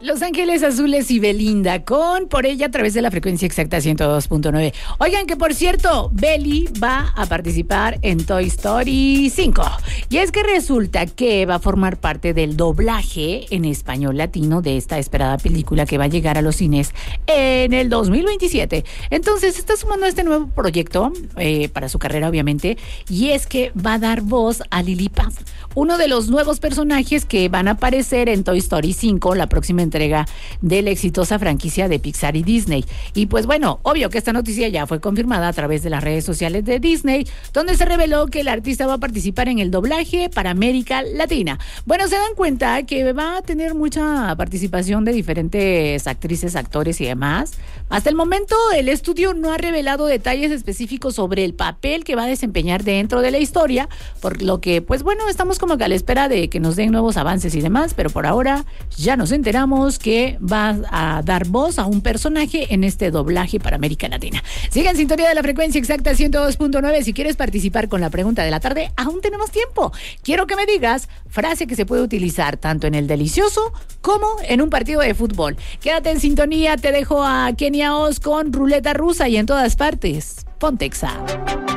Los Ángeles Azules y Belinda con Por ella a través de la frecuencia exacta 102.9. Oigan que, por cierto, Beli va a participar en Toy Story 5. Y es que resulta que va a formar parte del doblaje en español latino de esta esperada película que va a llegar a los cines en el 2027. Entonces está sumando este nuevo proyecto para su carrera, obviamente. Y es que va a dar voz a Lily Paz, uno de los nuevos personajes que van a aparecer en Toy Story 5, la próxima entrega de la exitosa franquicia de Pixar y Disney. Y pues bueno, obvio que esta noticia ya fue confirmada a través de las redes sociales de Disney, donde se reveló que el artista va a participar en el doblaje para América Latina. Bueno, se dan cuenta que va a tener mucha participación de diferentes actrices, actores y demás. Hasta el momento, el estudio no ha revelado detalles específicos sobre el papel que va a desempeñar dentro de la historia, por lo que, pues bueno, estamos como que a la espera de que nos den nuevos avances y demás, pero por ahora ya nos enteramos que va a dar voz a un personaje en este doblaje para América Latina. Siga en sintonía de la frecuencia exacta 102.9. Si quieres participar con la pregunta de la tarde, aún tenemos tiempo. Quiero que me digas frase que se puede utilizar tanto en el delicioso como en un partido de fútbol. Quédate en sintonía, te dejo a Kenia Oz con Ruleta Rusa y en todas partes. Ponte Exa.